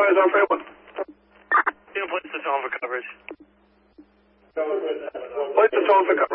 guys on Fairwood. Place the tone for coverage. Place the tone for coverage.